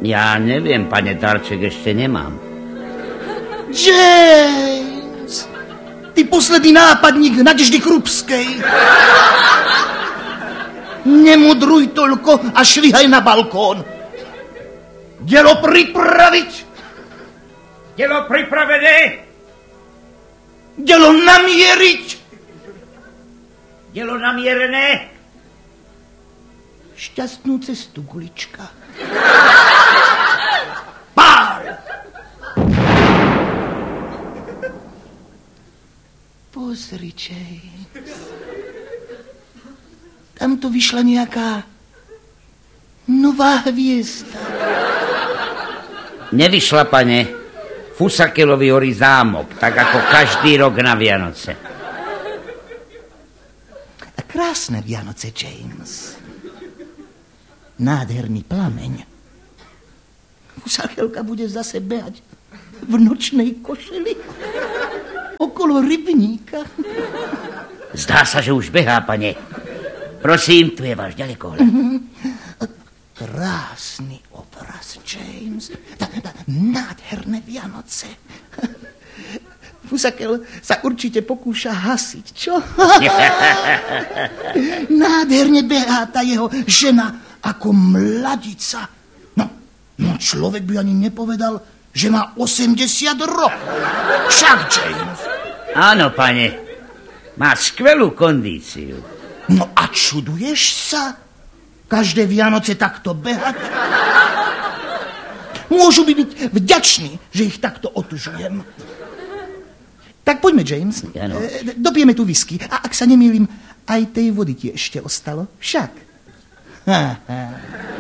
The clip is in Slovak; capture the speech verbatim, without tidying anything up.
Ja neviem, pane Darček, ešte nemám. James! Ty posledný nápadník Nadeždy Krupskej. Nemudruj toľko a švihaj na balkón. Dielo pripraviť. Dielo pripravené. Dielo namieriť. Dielo namierené. Šťastnú cestu, Gulička. Pál! Pozri, James. Tam to vyšla nejaká nová hviezda. Nevyšla, pane. Fusakelovi horí zámok, tak ako každý rok na Vianoce. A krásne Vianoce, James. Nádherný plameň. Fusakelka bude zase behať v nočnej košeli okolo rybníka. Zdá sa, že už behá, pane. Prosím, tu je váš ďalekohľad. Mm-hmm. Krásny obraz, James. Tá, tá, nádherné Vianoce. Fusakel sa určite pokúša hasiť, čo? Nádherne behá tá jeho žena ako mladica. No, no človek by ani nepovedal, že má osemdesiat rokov. Však, James. Áno, pane. Má skvelú kondíciu. No a čuduješ sa? Každé Vianoce takto behať? Môžu by byť vďační, že ich takto otužujem. Tak poďme, James. Ano. E, dopijeme tu whisky. A ak sa nemýlim, aj tej vody ti ešte ostalo. Však. Ha, ha.